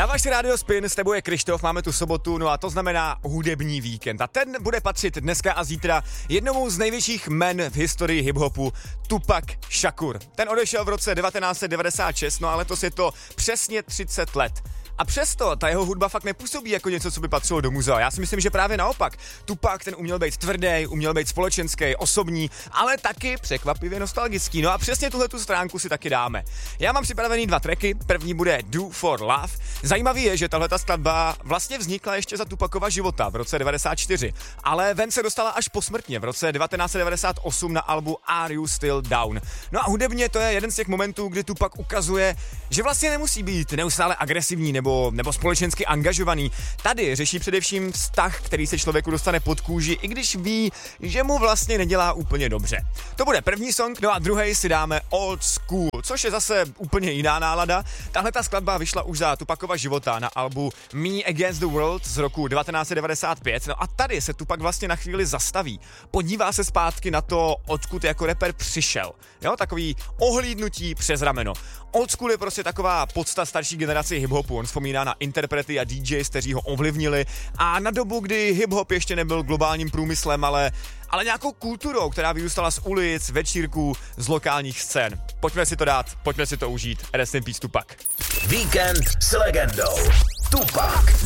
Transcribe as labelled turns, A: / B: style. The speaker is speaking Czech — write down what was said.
A: Dáváš si Radio Spin, s tebou je Krištof, máme tu sobotu, no a to znamená hudební víkend. A ten bude patřit dneska a zítra jednomu z největších men v historii hiphopu, Tupac Shakur. Ten odešel v roce 1996, no ale letos je to přesně 30 let. A přesto ta jeho hudba fakt nepůsobí jako něco, co by patřilo do muzea. Já si myslím, že právě naopak. Tupac ten uměl být tvrdý, uměl být společenský, osobní, ale taky překvapivě nostalgický. No a přesně tuhletu stránku si taky dáme. Já mám připravený 2 tracky, první bude Do for Love. Zajímavý je, že tahleta skladba vlastně vznikla ještě za Tupacova života v roce 94, ale ven se dostala až posmrtně v roce 1998 na albu Are You Still Down. No a hudebně to je jeden z těch momentů, kdy Tupac ukazuje, že vlastně nemusí být neustále agresivní nebo společensky angažovaný. Tady řeší především vztah, který se člověku dostane pod kůži, i když ví, že mu vlastně nedělá úplně dobře. To bude první song, no a druhý si dáme Old School, což je zase úplně jiná nálada. Tahle ta skladba vyšla už za Tupacova života na albu Me Against the World z roku 1995. No a tady se Tupac vlastně na chvíli zastaví. Podívá se zpátky na to, odkud jako rapper přišel. Jo, takový ohlídnutí přes rameno. Old School je prostě taková podsta starší generaci hiphopu. On vzpomíná na interprety a DJs, kteří ho ovlivnili a na dobu, kdy hiphop ještě nebyl globálním průmyslem, ale nějakou kulturou, která vyrůstala z ulic, večírků, z lokálních scén. Pojďme si to dát, pojďme si to užít. Rest in peace Tupac.
B: Víkend s legendou. Tupac